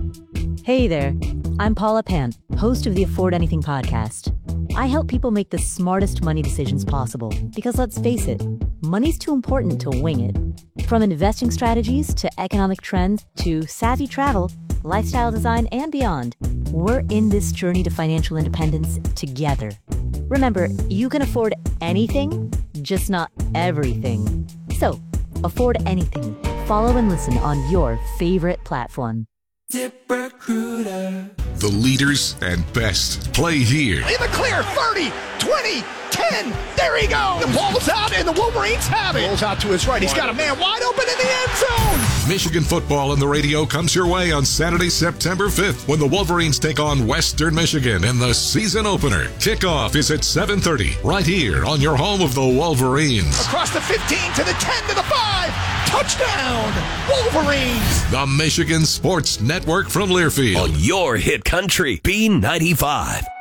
Hey there, I'm Paula Pant, host of the Afford Anything podcast. I help people make the smartest money decisions possible because let's face it, money's too important to wing it. From investing strategies to economic trends to savvy travel, lifestyle design, and beyond, we're in this journey to financial independence together. Remember, you can afford anything, just not everything. So, afford anything. Follow and listen on your favorite platform. ZipRecruiter. The leaders and best play here. In the clear, 30, 20, 10. There he goes. The ball's out, and the Wolverines have it. Ball's out to his right. He's got a man wide open in the end zone. Michigan football on the radio comes your way on Saturday, September 5th, when the Wolverines take on Western Michigan in the season opener. Kickoff is at 7:30, right here on your home of the Wolverines. Across the 15 to the 10 to the 5. Touchdown, Wolverines. The Michigan Sports Network from Learfield. On your hit country, B95.